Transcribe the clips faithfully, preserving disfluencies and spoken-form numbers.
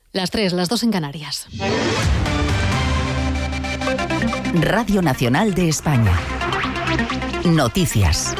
Las tres, las dos en Canarias. Radio Nacional de España. Noticias.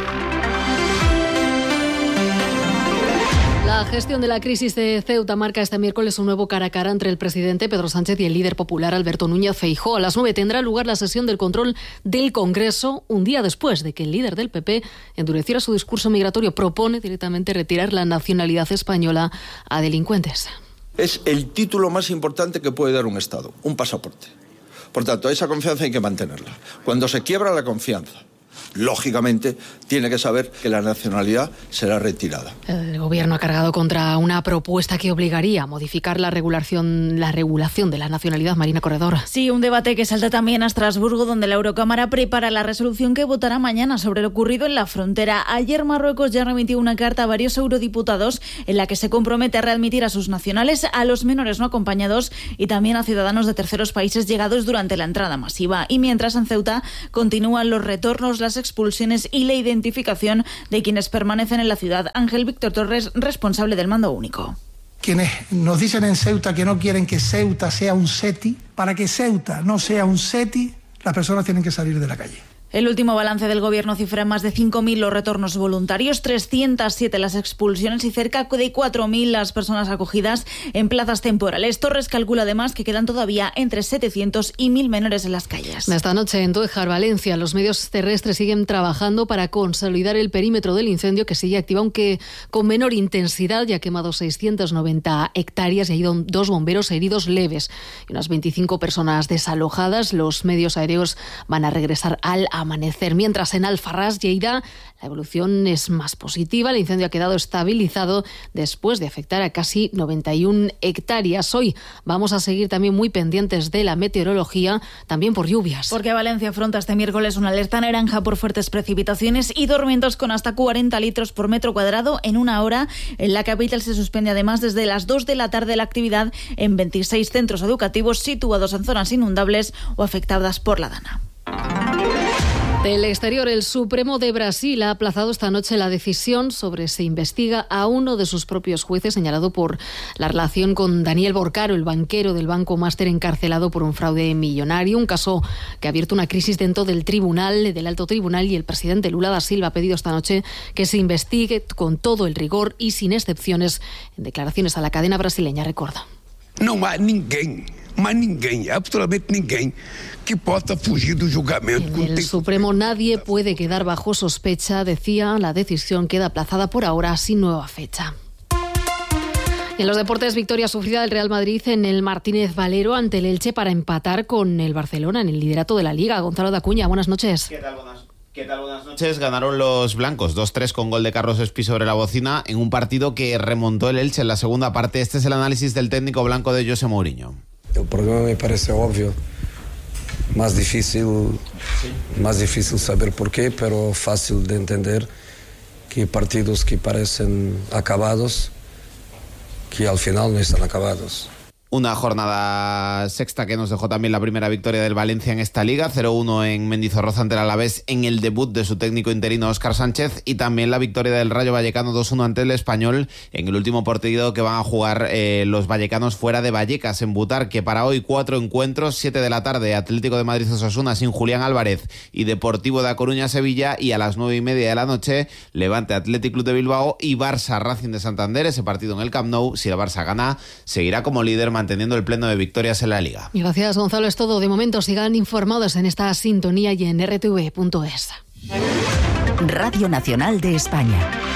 La gestión de la crisis de Ceuta marca este miércoles un nuevo cara a cara entre el presidente Pedro Sánchez y el líder popular Alberto Núñez Feijóo. A las nueve tendrá lugar la sesión del control del Congreso, un día después de que el líder del P P endureciera su discurso migratorio. Propone directamente retirar la nacionalidad española a delincuentes. Es el título más importante que puede dar un Estado, un pasaporte. Por tanto, esa confianza hay que mantenerla. Cuando se quiebra la confianza, lógicamente, tiene que saber que la nacionalidad será retirada. El Gobierno ha cargado contra una propuesta que obligaría a modificar la regulación, la regulación de la nacionalidad. Marina Corredor. Sí, un debate que salta también a Estrasburgo, donde la Eurocámara prepara la resolución que votará mañana sobre lo ocurrido en la frontera. Ayer Marruecos ya remitió una carta a varios eurodiputados en la que se compromete a readmitir a sus nacionales, a los menores no acompañados y también a ciudadanos de terceros países llegados durante la entrada masiva. Y mientras en Ceuta continúan los retornos, las expulsiones y la identificación de quienes permanecen en la ciudad. Ángel Víctor Torres, responsable del mando único. Quienes nos dicen en Ceuta que no quieren que Ceuta sea un SETI, para que Ceuta no sea un SETI, las personas tienen que salir de la calle. El último balance del Gobierno cifra en más de cinco mil los retornos voluntarios, trescientas siete las expulsiones y cerca de cuatro mil las personas acogidas en plazas temporales. Torres calcula además que quedan todavía entre setecientos y mil menores en las calles. Esta noche en Tújar, Valencia, los medios terrestres siguen trabajando para consolidar el perímetro del incendio, que sigue activo aunque con menor intensidad. Ya ha quemado seiscientas noventa hectáreas y ha ido dos bomberos heridos leves y unas veinticinco personas desalojadas. Los medios aéreos van a regresar al amanecer. Mientras en Alfarrás, Lleida, la evolución es más positiva. El incendio ha quedado estabilizado después de afectar a casi noventa y una hectáreas. Hoy vamos a seguir también muy pendientes de la meteorología, también por lluvias. Porque Valencia afronta este miércoles una alerta naranja por fuertes precipitaciones y tormentas con hasta cuarenta litros por metro cuadrado en una hora. En la capital se suspende además desde las dos de la tarde la actividad en veintiséis centros educativos situados en zonas inundables o afectadas por la Dana. Del exterior, el Supremo de Brasil ha aplazado esta noche la decisión sobre si investiga a uno de sus propios jueces señalado por la relación con Daniel Borcaro, el banquero del Banco Master encarcelado por un fraude millonario. Un caso que ha abierto una crisis dentro del tribunal, del alto tribunal, y el presidente Lula da Silva ha pedido esta noche que se investigue con todo el rigor y sin excepciones. En declaraciones a la cadena brasileña Recorda. Não há ninguém, mas ninguém, absolutamente ninguém, que possa fugir do julgamento. En el Supremo nadie puede quedar bajo sospecha, decía. La decisión queda aplazada por ahora sin nueva fecha. En los deportes, victoria sufrida del Real Madrid en el Martínez Valero ante el Elche para empatar con el Barcelona en el liderato de la Liga. Gonzalo Dacuña, buenas noches. ¿Qué tal? Buenas ¿Qué tal? Buenas noches. Ganaron los blancos dos tres con gol de Carlos Espí sobre la bocina en un partido que remontó el Elche en la segunda parte. Este es el análisis del técnico blanco de José Mourinho. El problema me parece obvio, más difícil, más difícil saber por qué, pero fácil de entender que partidos que parecen acabados, que al final no están acabados. Una jornada sexta que nos dejó también la primera victoria del Valencia en esta liga, cero uno en Mendizorroza ante el Alavés en el debut de su técnico interino Óscar Sánchez, y también la victoria del Rayo Vallecano dos uno ante el Español en el último partido que van a jugar eh, los vallecanos fuera de Vallecas, en Butarque. Para hoy cuatro encuentros, siete de la tarde, Atlético de Madrid Osasuna sin Julián Álvarez y Deportivo de A Coruña Sevilla, y a las nueve y media de la noche Levante Athletic Club de Bilbao y Barça Racing de Santander, ese partido en el Camp Nou. Si el Barça gana, seguirá como líder manteniendo el pleno de victorias en la Liga. Gracias, Gonzalo. Es todo. De momento, sigan informados en esta sintonía y en r t v punto es. Radio Nacional de España.